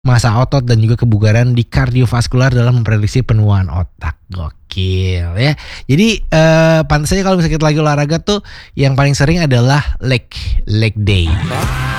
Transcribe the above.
massa otot dan juga kebugaran di kardiovaskular dalam memprediksi penuaan otak. Gokil ya. Jadi pantas saja kalau misalnya kita lagi olahraga tuh yang paling sering adalah leg day.